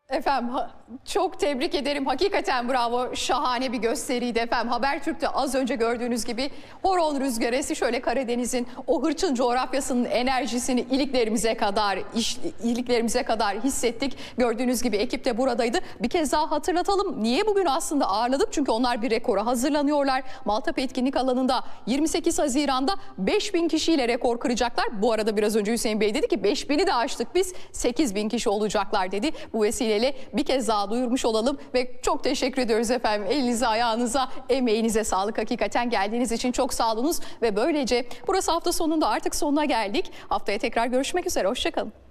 Efendim çok tebrik ederim. Hakikaten bravo. Şahane bir gösteriydi efendim. Habertürk'te az önce gördüğünüz gibi horon rüzgarı esti. Şöyle Karadeniz'in o hırçın coğrafyasının enerjisini iliklerimize kadar hissettik. Gördüğünüz gibi ekip de buradaydı. Bir kez daha hatırlatalım. Niye bugün aslında ağırladık? Çünkü onlar bir rekora hazırlanıyorlar. Maltepe Etkinlik Alanı'nda 28 Haziran'da 5000 kişiyle rekor kıracaklar. Bu arada biraz önce Hüseyin Bey dedi ki 5000'i de aştık biz. 8000 kişi olacaklar dedi. Bu vesileyle bir kez daha duyurmuş olalım ve çok teşekkür ediyoruz efendim. Elinize, ayağınıza, emeğinize sağlık. Hakikaten geldiğiniz için çok sağ olunuz ve böylece burası hafta sonunda artık sonuna geldik. Haftaya tekrar görüşmek üzere. Hoşça kalın.